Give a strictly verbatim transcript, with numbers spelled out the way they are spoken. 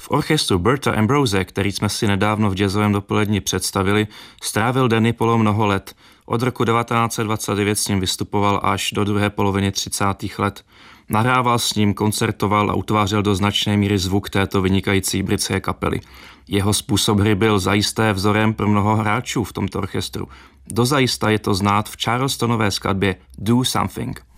V orchestru Berta Ambrose, který jsme si nedávno v jazzovém dopoledni představili, strávil Danny Polo mnoho let. Od roku devatenáct set dvacet devět s ním vystupoval až do druhé poloviny třicátých let. Nahrával s ním, koncertoval a utvářel do značné míry zvuk této vynikající britské kapely. Jeho způsob hry byl zajisté vzorem pro mnoho hráčů v tomto orchestru. Dozajista je to znát v charlestonové skladbě Do Something.